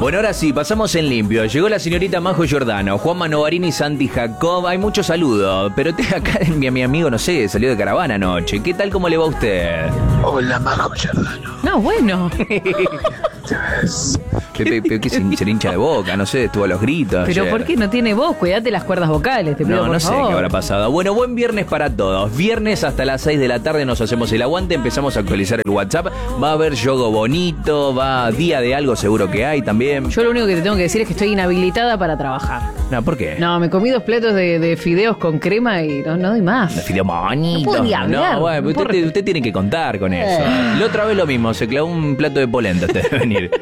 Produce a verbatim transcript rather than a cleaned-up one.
Bueno, ahora sí, pasamos en limpio. Llegó la señorita Majo Giordano, Juan Manovarini, Santi Jacob. Hay muchos saludos, pero te, acá mi, mi amigo, no sé, salió de caravana anoche. ¿Qué tal, cómo le va a usted? Hola, Majo Giordano. No, bueno. Pepe, Pepe, que se, se le hincha de boca, no sé, estuvo a los gritos. Pero ayer. ¿por qué no tiene voz? Cuídate las cuerdas vocales, te pido No, por no sé favor. qué habrá pasado. Bueno, buen viernes para todos. Viernes hasta las seis de la tarde nos hacemos el aguante, empezamos a actualizar el WhatsApp. Va a haber yogo bonito, va día de algo seguro que hay también. Yo lo único que te tengo que decir es que estoy inhabilitada para trabajar. No, ¿por qué? No, me comí dos platos de, de fideos con crema y no, no doy más. Fideo bonito. No puedo ni hablar, No, bueno, no usted, puedo- usted tiene que contar con eso. La otra vez lo mismo, se clavó un plato de polenta antes de venir.